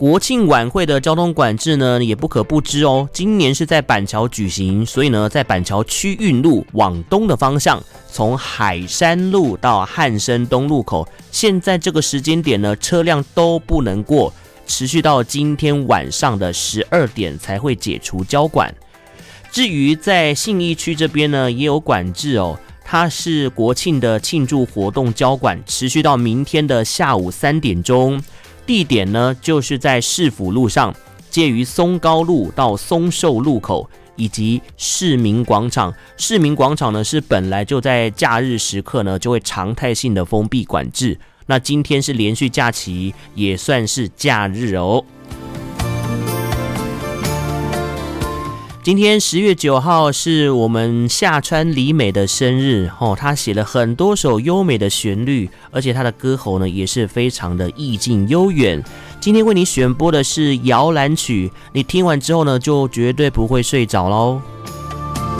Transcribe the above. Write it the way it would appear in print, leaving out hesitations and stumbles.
国庆晚会的交通管制呢，也不可不知哦。今年是在板桥举行，所以呢，在板桥区运路往东的方向，从海山路到汉生东路口，现在这个时间点呢，车辆都不能过，持续到今天晚上的12点才会解除交管。至于在信义区这边呢，也有管制哦。它是国庆的庆祝活动交管，持续到明天的下午3点钟。地点呢，就是在市府路上，介于松高路到松寿路口，以及市民广场。市民广场呢，是本来就在假日时刻呢，就会常态性的封闭管制。那今天是连续假期，也算是假日哦。今天10月9号是我们夏川里美的生日哦，她写了很多首优美的旋律，而且她的歌喉呢也是非常的意境悠远。今天为你选播的是摇篮曲，你听完之后呢就绝对不会睡着咯。